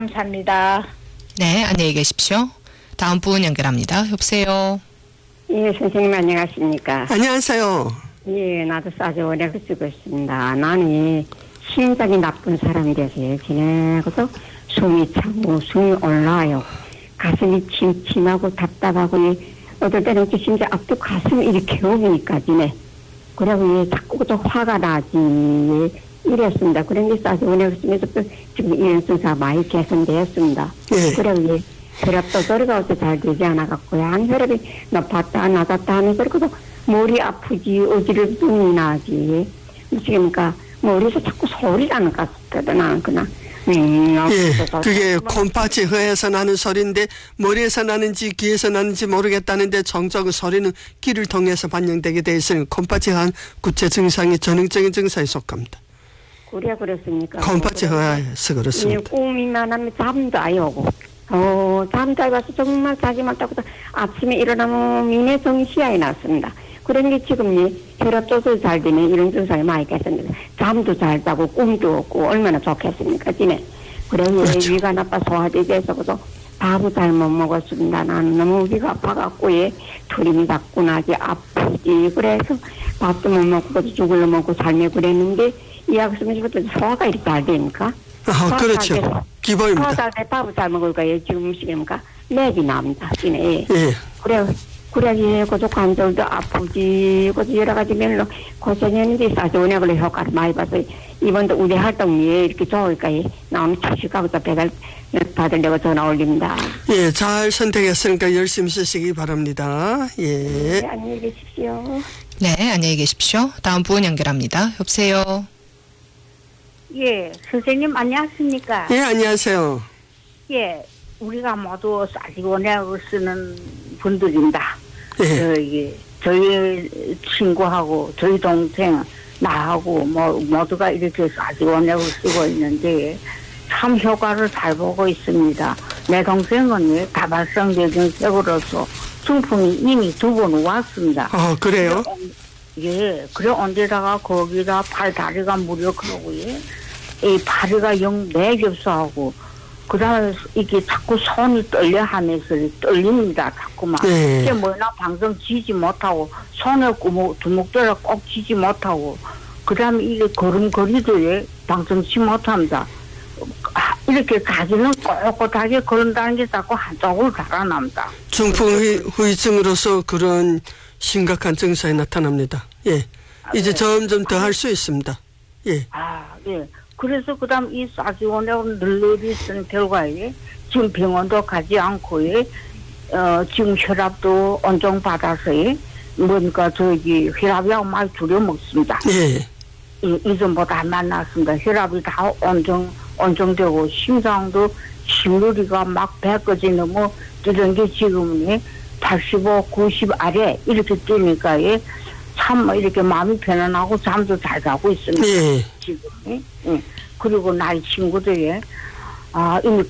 감사합니다. 네, 안녕히 계십시오. 다음 분 연결합니다. 여보세요. 예, 선생님 안녕하십니까. 안녕하세요. 예, 나도 싸지오래고 쓰고 있습니다. 나는 심장이 나쁜 사람이 돼서요. 지내고서 숨이 차고 숨이 올라와요. 가슴이 침침하고 답답하고 어떨 때는 진짜 앞도 가슴이 이렇게 오니까 지내. 그래고 자꾸 또 화가 나지. 이랬습니다. 그런 게 싸지오래고 쓰면서 지금 이런 증상 많이 개선되었습니다. 예. 그리고 혈압도 떨어가서 잘 되지 않아갖고요. 한 혈압이 높았다 낮았다 하면서 그래도 머리 아프지 어지럽 눈이 나지. 그러니까 머리에서 자꾸 소리가 나는 것 같거든. 나는 그냥 예, 그게 콩팥이 혀에서 나는 소리인데 머리에서 나는지 귀에서 나는지 모르겠다는데 정작 그 소리는 귀를 통해서 반영되게 돼 있으니 콩팥이 한 구체 증상이 전형적인 증상에 속합니다. 그래 그랬습니까? 콩팥이 혀에서 그렇습니다. 꿈이만 하면 잠도 안 오고 잠잘 와서 정말 자기만 따고 아침에 일어나면 민해성이 시야에 났습니다. 그런 게 지금 혈압 조절 잘 되면 이런 증상이 많이 개선돼요. 잠도 잘 자고 꿈도 없고 얼마나 좋겠습니까, 지네. 그래서 그렇죠. 위가 나빠 소화되게 해서 밥을 잘 못 먹었습니다. 나는 너무 위가 아파갖고 투림이 자꾸 나지 아프지. 그래서 밥도 못 먹고 죽을 먹고 삶에 그랬는데 이 약 쓰면서부터 소화가 이렇게 잘 됩니까? 그렇죠. 기본입니다. 소화 잘 돼 밥을 잘 먹을까요? 지금 시기입니까? 맥이 납니다, 지네. 예. 그래, 고조 관절도 아프지, 고조 여러 가지 면로 고생했는데 싸지오냐고 효과를 많이 봐서 이번도 우리 활동이 이렇게 좋으니까 나오는 주식하고서 배달 받으려고 전화 올립니다. 예, 잘 선택했으니까 열심히 쓰시기 바랍니다. 예. 네, 안녕히 계십시오. 네, 안녕히 계십시오. 다음 분 연결합니다. 여보세요. 예, 선생님 안녕하십니까? 예, 안녕하세요. 예, 우리가 모두 싸지오냐고 쓰는 분들입니다. 예. 저희 친구하고 저희 동생 나하고 모두가 이렇게 싸지오냐고 쓰고 있는데 참 효과를 잘 보고 있습니다. 내 동생은 다발성 뇌경색으로서 중풍이 이미 2번 왔습니다. 그래요? 예, 그래 언제다가 거기다 팔 다리가 무려 그러고 이 다리가 영 매겹소하고 그 다음에 이게 자꾸 손이 떨려 하면서 떨립니다. 자꾸만. 네. 이게 뭐나 방송 지지 못하고 손에 두목대를 꼭 지지 못하고 그 다음에 이게 걸음걸이도 방송 지 못합니다. 이렇게 가지는 꼿꼿하게 걸은다는 게 자꾸 한쪽으로 달아납니다. 중풍 후유증으로서 그런 심각한 증상이 나타납니다. 예. 이제 점점 더 할 수 있습니다. 예. 예. 그래서 그다음 이 싸지오냐고 늘늘이 쓴 결과에 지금 병원도 가지 않고 지금 혈압도 온정받아서 뭔가 혈압약 많이 줄여 먹습니다. 예. 이전보다 안 만났습니다. 혈압이 다 온정되고 심장도 심누리가 막 100까지 넘어 이런 게 지금은 85, 90 아래 이렇게 뛰니까 참 이렇게 마음이 편안하고 잠도 잘 자고 있습니다. 예. 지금. 예. 그리고 나이 친구들이 이미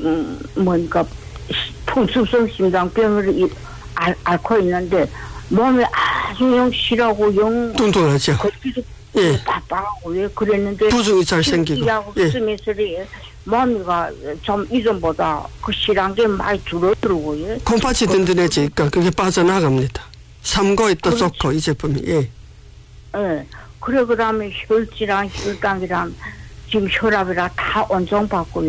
뭔가 풍수성 심장병을 앓고 있는데 몸이 아주 영 실하고 영 뚱뚱하죠. 예. 바빠하고 그랬는데 부종이 잘 생기고. 예. 쓰면서 몸이가 좀 이전보다 그 실한 게 많이 줄어들고 콩팥이 든든해지니까 그게 빠져나갑니다. 삼고에 또 좋고 이 제품이. 예. 예. 그래 그다음에 혈질랑 혈당이랑 지금 혈압이랑 다 온정받고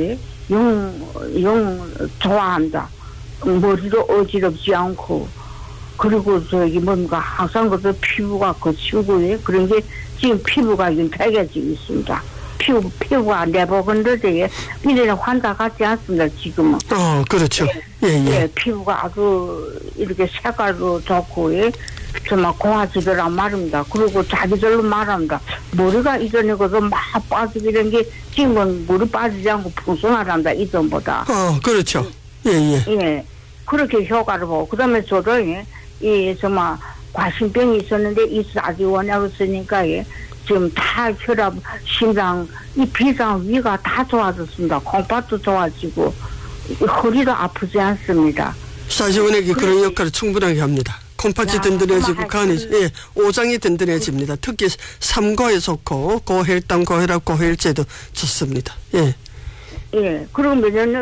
영 좋아한다. 머리도 어지럽지 않고 그리고 뭔가 항상 그 피부가 거칠고 그런 게 지금 피부가 윤택해지고 있습니다. 피부가 내보건데 이래는 환자 같지 않습니다. 지금은. 그렇죠. 예. 피부가 아주 이렇게 색깔도 좋고 정말 고와지더란 말입니다. 그리고 자기들로 말합니다. 머리가 이전에도 막 빠지고 이런 게 지금은 머리 빠지지 않고 풍성하단다 이전보다. 그렇죠. 예. 예. 그렇게 효과를 보고 그다음에 저도 정말 과신병이 있었는데 이 싸지오냐고 쓰니까 지금 다 혈압, 심장, 이 비상 위가 다 좋아졌습니다. 콩팥도 좋아지고 허리도 아프지 않습니다. 싸지오냐기 그런 역할을 충분하게 합니다. 콩팥이 든든해지고 간이 오장이 든든해집니다. 특히 삼고에 좋고 고혈당, 고혈압, 고혈제도 좋습니다. 예. 예. 그리고 몇 년